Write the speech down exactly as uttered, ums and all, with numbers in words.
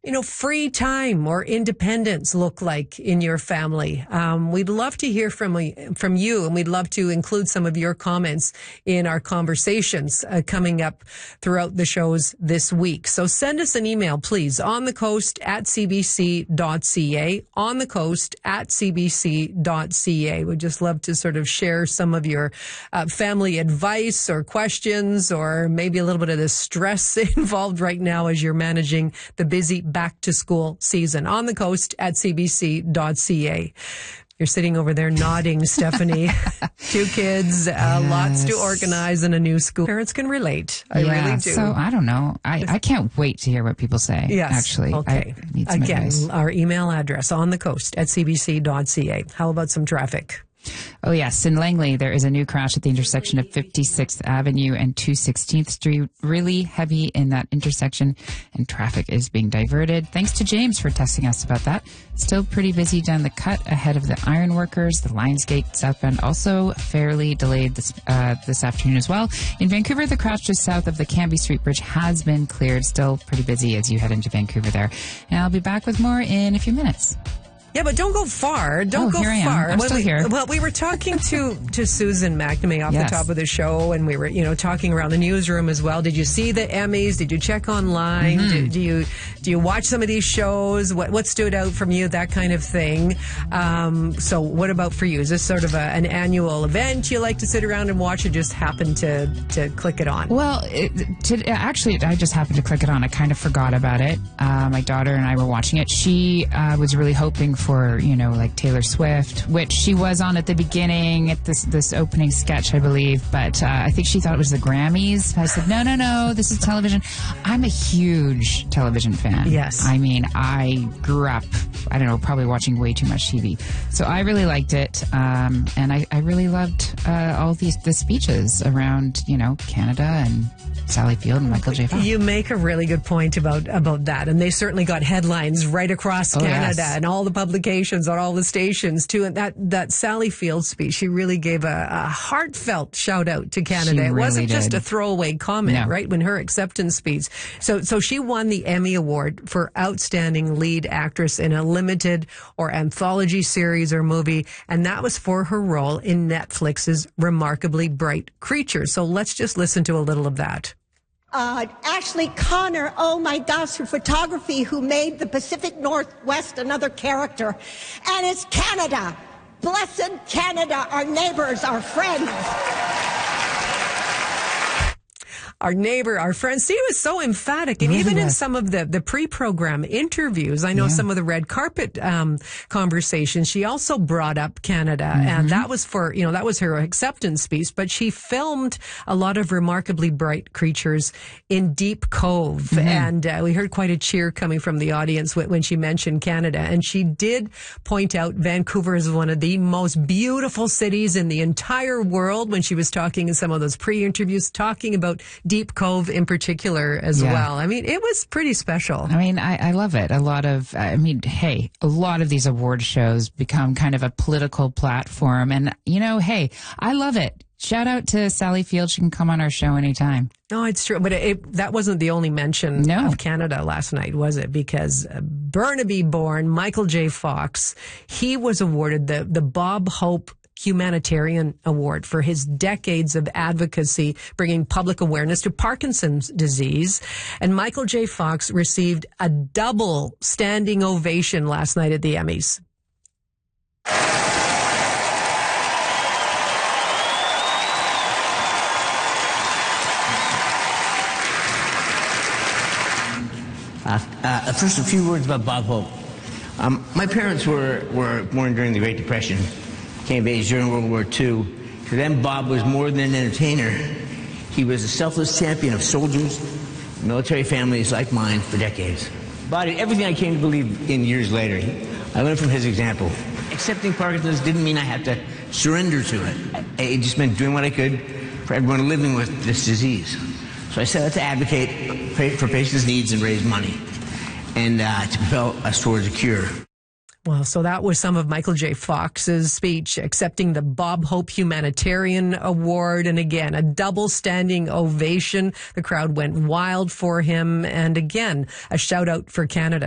you know, free time or independence look like in your family? Um, we'd love to hear from from you, and we'd love to include some of your comments in our conversations uh, coming up throughout the shows this week. So send us an email, please, on the coast at c b c dot c a, on the coast at c b c dot c a. We'd just love to sort of share some of your uh, family advice or questions, or maybe a little bit of the stress involved right now as you're managing the busy back to school season. On the coast at c b c dot c a. You're sitting over there nodding, Stephanie. Two kids, uh, yes. Lots to organize in a new school. Parents can relate. I yeah, really do. So I don't know. I, I can't wait to hear what people say. Yes. Actually. Okay. I need some Again, advice. Our email address, on the coast at c b c dot c a. How about some traffic? Oh, yes. In Langley, there is a new crash at the intersection of fifty-sixth Avenue and two sixteenth Street. Really heavy in that intersection, and traffic is being diverted. Thanks to James for texting us about that. Still pretty busy down the cut ahead of the Ironworkers. The Lionsgate southbound also fairly delayed this, uh, this afternoon as well. In Vancouver, the crash just south of the Cambie Street Bridge has been cleared. Still pretty busy as you head into Vancouver there. And I'll be back with more in a few minutes. Yeah, but don't go far. Don't oh, go here I am. far. I'm when still we, here. Well, we were talking to, to Susan McNamee off yes. the top of the show, and we were, you know, talking around the newsroom as well. Did you see the Emmys? Did you check online? Mm-hmm. Do, do you do you watch some of these shows? What what stood out from you? That kind of thing. Um, so, what about for you? Is this sort of a, an annual event you like to sit around and watch, or just happen to to click it on? Well, it, to, actually, I just happened to click it on. I kind of forgot about it. Uh, my daughter and I were watching it. She uh, was really hoping for, you know, like Taylor Swift, which she was on at the beginning at this this opening sketch, I believe. But uh, I think she thought it was the Grammys. I said, no, no, no, this is television. I'm a huge television fan. Yes. I mean, I grew up, I don't know, probably watching way too much T V. So I really liked it. Um, and I, I really loved uh, all these the speeches around, you know, Canada and Sally Field and Michael J. Fox. You make a really good point about about that, and they certainly got headlines right across oh, Canada yes. and all the publications on all the stations too. And that that Sally Field speech, she really gave a, a heartfelt shout out to Canada. She it really wasn't did. just a throwaway comment, no. right? When her acceptance speech, so so she won the Emmy Award for Outstanding Lead Actress in a Limited or Anthology Series or Movie, and that was for her role in Netflix's Remarkably Bright Creatures. So let's just listen to a little of that. Uh, Ashley Connor, oh my gosh, her photography, who made the Pacific Northwest another character. And it's Canada. Blessed Canada, our neighbors, our friends. Our neighbor, our friend. See, it was so emphatic. And really even was. in some of the, the pre-program interviews, I know yeah. some of the red carpet um, conversations, she also brought up Canada. Mm-hmm. And that was for, you know, that was her acceptance speech. But she filmed a lot of Remarkably Bright Creatures in Deep Cove. Mm-hmm. And uh, we heard quite a cheer coming from the audience when, when she mentioned Canada. And she did point out Vancouver is one of the most beautiful cities in the entire world when she was talking in some of those pre-interviews, talking about Deep Cove in particular as yeah. well. I mean, it was pretty special. I mean, I, I love it. A lot of, I mean, hey, a lot of these award shows become kind of a political platform. And, you know, hey, I love it. Shout out to Sally Field. She can come on our show anytime. No, it's true. But it, it, that wasn't the only mention no. of Canada last night, was it? Because Burnaby born Michael J. Fox, he was awarded the, the Bob Hope Humanitarian Award for his decades of advocacy, bringing public awareness to Parkinson's disease. And Michael J. Fox received a double standing ovation last night at the Emmys. Uh, uh, first, a few words about Bob Hope. Um, my parents were, were born during the Great Depression, came of age during World War Two. To them, Bob was more than an entertainer. He was a selfless champion of soldiers, military families like mine for decades. Embodied everything I came to believe in years later. I learned from his example. Accepting Parkinson's didn't mean I had to surrender to it. It just meant doing what I could for everyone living with this disease. So I set out to advocate for patients' needs and raise money, and uh, to propel us towards a cure. Well, so that was some of Michael J. Fox's speech accepting the Bob Hope Humanitarian Award. And again, a double standing ovation. The crowd went wild for him. And again, a shout out for Canada.